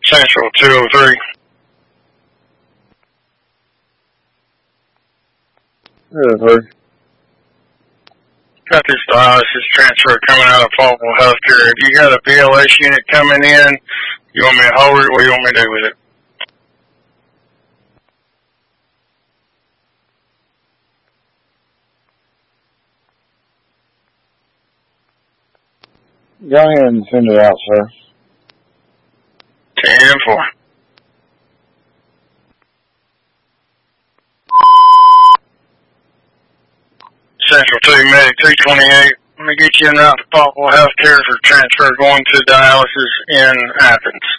Central 203. Got this dialysis transfer coming out of Faulkville Healthcare. If you got a BLS unit coming in, you want me to hold it? What do you want me to do with it? Go ahead and send it out, sir. 10-4. Central 2 Medic 328. Let me get you in route to Faulkville Healthcare for transfer going to dialysis in Athens.